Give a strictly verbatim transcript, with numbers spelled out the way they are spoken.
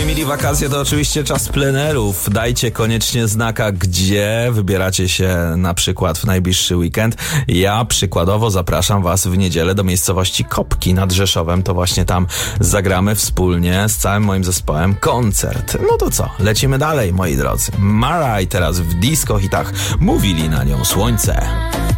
moi mili, wakacje to oczywiście czas plenerów. Dajcie koniecznie znaka, gdzie wybieracie się na przykład w najbliższy weekend. Ja przykładowo zapraszam was w niedzielę do miejscowości Kopki nad Rzeszowem. To właśnie tam zagramy wspólnie z całym moim zespołem koncert. No to co? Lecimy dalej, moi drodzy. Mara i teraz w disco hitach mówili na nią słońce.